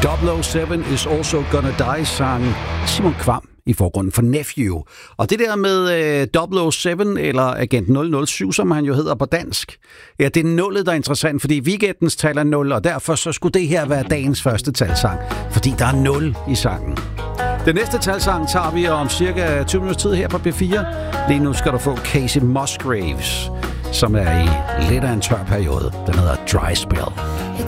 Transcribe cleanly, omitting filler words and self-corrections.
007 is also gonna die, sang Simon Kvam i forgrunden for Nephew. Og det der med 007, eller Agent 007, som han jo hedder på dansk, ja, det er nullet, der er interessant, fordi weekendens tal er 0, og derfor så skulle det her være dagens første talsang, fordi der er 0 i sangen. Den næste talsang tager vi om cirka 20 minutters tid her på B4. Lige nu skal du få Casey Musgraves, som er i lidt af en tør periode. Den hedder Dry Spell.